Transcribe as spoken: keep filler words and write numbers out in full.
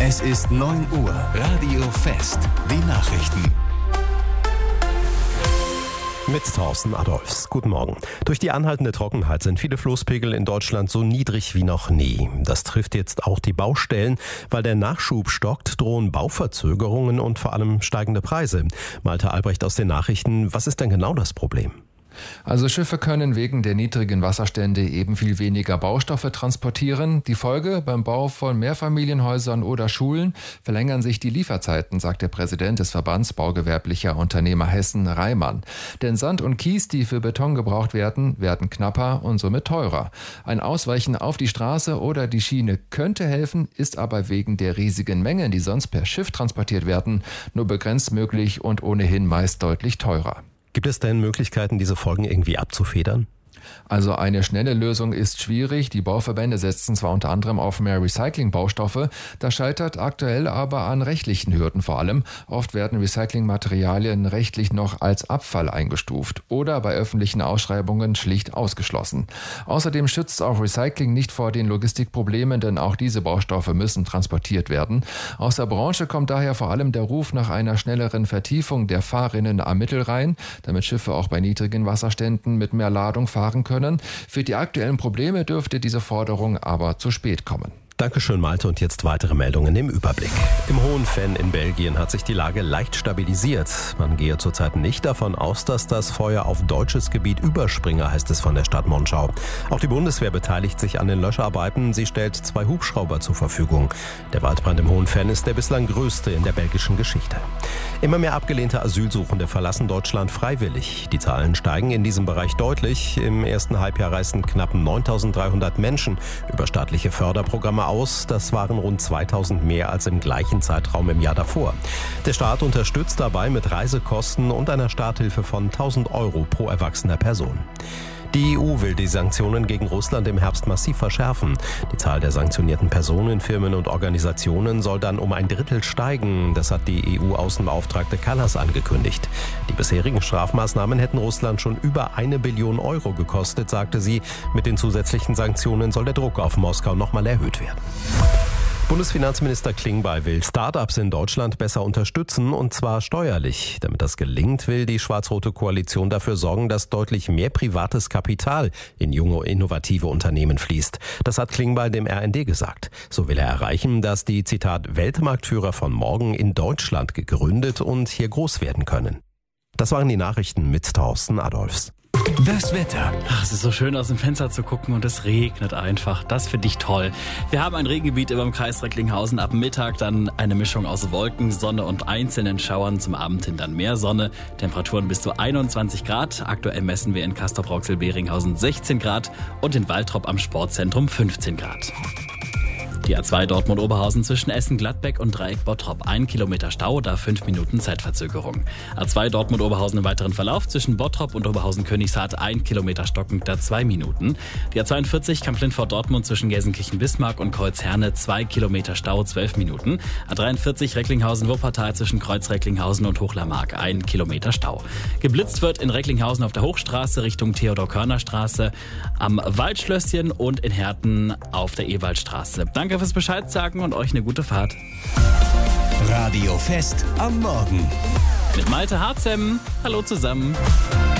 Es ist neun Uhr. Radio Fest. Die Nachrichten. Mit Thorsten Adolfs. Guten Morgen. Durch die anhaltende Trockenheit sind viele Flusspegel in Deutschland so niedrig wie noch nie. Das trifft jetzt auch die Baustellen. Weil der Nachschub stockt, drohen Bauverzögerungen und vor allem steigende Preise. Malte Albrecht aus den Nachrichten. Was ist denn genau das Problem? Also Schiffe können wegen der niedrigen Wasserstände eben viel weniger Baustoffe transportieren. Die Folge: beim Bau von Mehrfamilienhäusern oder Schulen verlängern sich die Lieferzeiten, sagt der Präsident des Verbands Baugewerblicher Unternehmer Hessen, Reimann. Denn Sand und Kies, die für Beton gebraucht werden, werden knapper und somit teurer. Ein Ausweichen auf die Straße oder die Schiene könnte helfen, ist aber wegen der riesigen Mengen, die sonst per Schiff transportiert werden, nur begrenzt möglich und ohnehin meist deutlich teurer. Gibt es denn Möglichkeiten, diese Folgen irgendwie abzufedern? Also eine schnelle Lösung ist schwierig. Die Bauverbände setzen zwar unter anderem auf mehr Recyclingbaustoffe, das scheitert aktuell aber an rechtlichen Hürden vor allem. Oft werden Recyclingmaterialien rechtlich noch als Abfall eingestuft oder bei öffentlichen Ausschreibungen schlicht ausgeschlossen. Außerdem schützt auch Recycling nicht vor den Logistikproblemen, denn auch diese Baustoffe müssen transportiert werden. Aus der Branche kommt daher vor allem der Ruf nach einer schnelleren Vertiefung der Fahrrinnen am Mittelrhein, damit Schiffe auch bei niedrigen Wasserständen mit mehr Ladung fahren können. Für die aktuellen Probleme dürfte diese Forderung aber zu spät kommen. Dankeschön, Malte. Und jetzt weitere Meldungen im Überblick. Im Hohenfenn in Belgien hat sich die Lage leicht stabilisiert. Man gehe zurzeit nicht davon aus, dass das Feuer auf deutsches Gebiet überspringe, heißt es von der Stadt Monschau. Auch die Bundeswehr beteiligt sich an den Löscharbeiten. Sie stellt zwei Hubschrauber zur Verfügung. Der Waldbrand im Hohenfenn ist der bislang größte in der belgischen Geschichte. Immer mehr abgelehnte Asylsuchende verlassen Deutschland freiwillig. Die Zahlen steigen in diesem Bereich deutlich. Im ersten Halbjahr reisten knapp neuntausenddreihundert Menschen über staatliche Förderprogramme aus. Das waren rund zweitausend mehr als im gleichen Zeitraum im Jahr davor. Der Staat unterstützt dabei mit Reisekosten und einer Starthilfe von tausend Euro pro erwachsener Person. Die E U will die Sanktionen gegen Russland im Herbst massiv verschärfen. Die Zahl der sanktionierten Personen, Firmen und Organisationen soll dann um ein Drittel steigen. Das hat die E U-Außenbeauftragte Kallas angekündigt. Die bisherigen Strafmaßnahmen hätten Russland schon über eine Billion Euro gekostet, sagte sie. Mit den zusätzlichen Sanktionen soll der Druck auf Moskau nochmal erhöht werden. Bundesfinanzminister Klingbeil will Start-ups in Deutschland besser unterstützen, und zwar steuerlich. Damit das gelingt, will die schwarz-rote Koalition dafür sorgen, dass deutlich mehr privates Kapital in junge, innovative Unternehmen fließt. Das hat Klingbeil dem R N D gesagt. So will er erreichen, dass die, Zitat, Weltmarktführer von morgen in Deutschland gegründet und hier groß werden können. Das waren die Nachrichten mit Thorsten Adolfs. Das Wetter. Ach, es ist so schön, aus dem Fenster zu gucken und es regnet einfach. Das finde ich toll. Wir haben ein Regengebiet über dem Kreis Recklinghausen. Ab Mittag dann eine Mischung aus Wolken, Sonne und einzelnen Schauern. Zum Abend hin dann mehr Sonne. Temperaturen bis zu einundzwanzig Grad. Aktuell messen wir in Castrop-Rauxel-Beringhausen sechzehn Grad und in Waltrop am Sportzentrum fünfzehn Grad. Die A zwei Dortmund-Oberhausen zwischen Essen-Gladbeck und Dreieck-Bottrop. Ein Kilometer Stau, da fünf Minuten Zeitverzögerung. A zwei Dortmund-Oberhausen im weiteren Verlauf zwischen Bottrop und Oberhausen-Königshardt. Ein Kilometer stockend, da zwei Minuten. Die A zweiundvierzig Kamp-Lindfort-Dortmund zwischen Gelsenkirchen-Bismarck und Kreuzherne. Zwei Kilometer Stau, zwölf Minuten. A dreiundvierzig Recklinghausen-Wuppertal zwischen Kreuz-Recklinghausen und Hochlermark. Ein Kilometer Stau. Geblitzt wird in Recklinghausen auf der Hochstraße Richtung Theodor-Körner-Straße, am Waldschlösschen und in Herten auf der Ewaldstraße. Danke fürs Bescheid sagen und euch eine gute Fahrt. Radio Fest am Morgen. Mit Malte Harzem. Hallo zusammen.